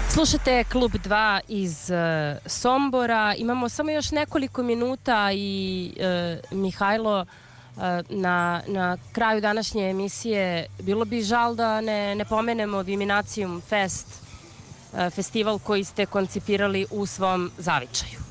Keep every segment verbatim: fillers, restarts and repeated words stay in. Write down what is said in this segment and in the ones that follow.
Slušate Klub dva iz uh, Sombora. Imamo samo još nekoliko minuta i uh, Mihajlo, uh, na, na kraju današnje emisije bilo bi žal da ne, ne pomenemo Viminacijum Fest, uh, festival koji ste koncipirali u svom zavičaju.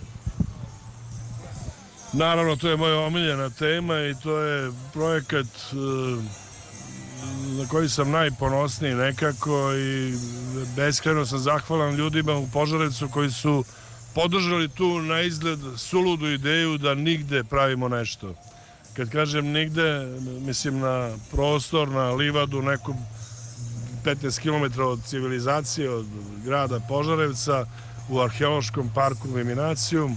Naravno, to je moja omiljena tema i to je projekat uh, na koji sam najponosniji nekako i beskrajno sam zahvalan ljudima u Požarevcu koji su podržali tu na izgled suludu ideju da nigde pravimo nešto. Kad kažem nigde, mislim na prostor, na livadu, neku petnaest kilometara od civilizacije, od grada Požarevca, u arheološkom parku Viminacijum,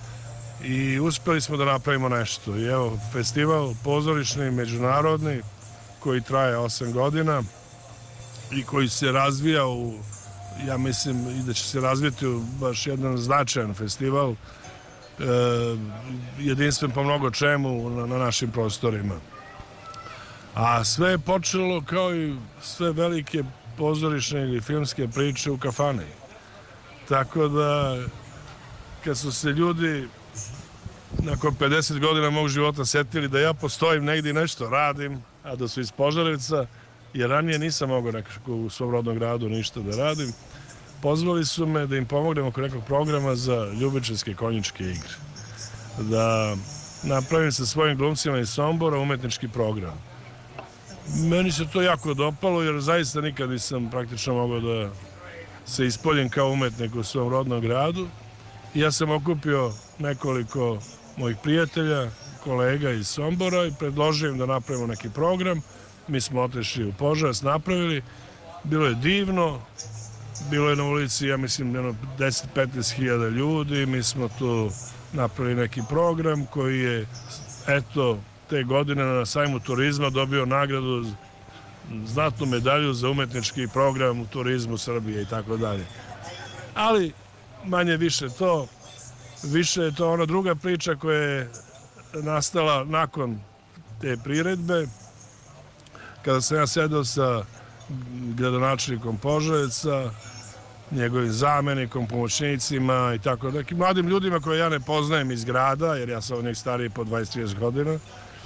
i uspeli smo da napravimo nešto. I evo, festival pozorišni, međunarodni, koji traje osam godina i koji se razvija u, ja mislim i da će se razviti u baš jedan značajan festival, e, jedinstven po mnogo čemu na, na našim prostorima. A sve je počelo kao i sve velike pozorišne ili filmske priče u kafani. Tako da kad su se ljudi nakon pedeset godina mog života setili da ja postojim negdje i nešto radim, a da su iz Požarevca, jer ranije nisam mogao nekako u svom rodnom gradu ništa da radim, pozvali su me da im pomognem oko nekog programa za ljubičarske konjičke igre. Da napravim sa svojim glumcima iz Sombora umetnički program. Meni se to jako dopalo, jer zaista nikad nisam praktično mogao da se ispoljim kao umetnik u svom rodnom gradu. I ja sam okupio nekoliko mojih prijatelja, kolega iz Sombora i predložio im da napravimo neki program. Mi smo otišli u Požarevac, napravili. Bilo je divno. Bilo je na ulici, ja mislim, deset do petnaest hiljada ljudi. Mi smo tu napravili neki program koji je, eto, te godine na sajmu turizma dobio nagradu, znatnu medalju za umetnički program u turizmu Srbije i tako dalje. Ali manje više to, više je to ona druga priča koja je nastala nakon te priredbe, kada sam ja sedao sa gradonačelnikom Požarevca, njegovim zamenikom, pomoćnicima i tako nekim mladim ljudima koje ja ne poznajem iz grada, jer ja sam od njih stariji po dvadeset do trideset godina,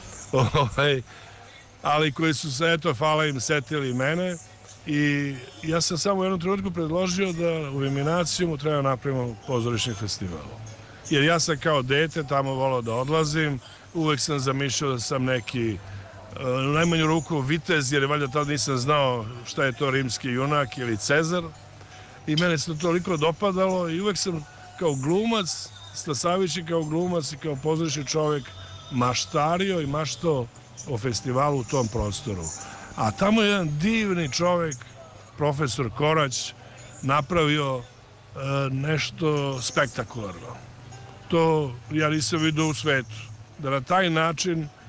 ali koji su se, eto, hvala im, setili mene. I ja sam samo u jednom trenutku predložio da u Viminacijumu treba napravimo pozorišni festival. Jer ja sam kao dete tamo volao da odlazim, uvek sam zamišljao da sam neki, u najmanju ruku, vitez, jer valjda tada nisam znao šta je to rimski junak ili Cezar. I mene se to toliko dopadalo i uvek sam kao glumac, Stasavić i kao glumac i kao pozorišni čovjek maštario i maštao o festivalu u tom prostoru. A tamo je jedan divni čovjek, profesor Korać, napravio e, nešto spektakularno. To ja nisam vidio u svetu. Da na taj način e,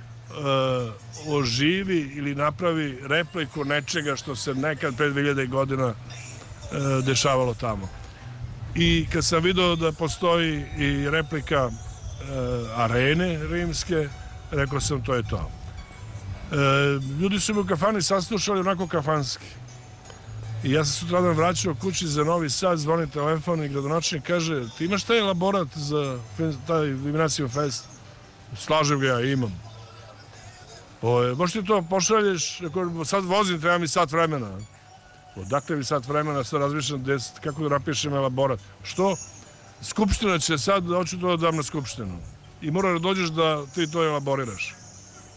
oživi ili napravi repliku nečega što se nekad pred dve hiljade godina e, dešavalo tamo. I kad sam vidio da postoji i replika e, arene rimske, rekao sam to je to. E, ljudi su me u kafani saslušali onako kafanski. I ja sam sutradan vraćao kući za Novi Sad, zvoni telefon i gradonačelnik kaže: ti imaš taj elaborat za taj Viminacijum Fest? Slažem ga, ja imam. Možeš ti to pošalješ? Sad vozim, treba mi sat vremena. Odakle mi sat vremena, sad razmišljam kako da napišem elaborat. Što? Skupština će sad, hoću to da dam na skupštinu. I mora da dođeš da ti to elaboriraš.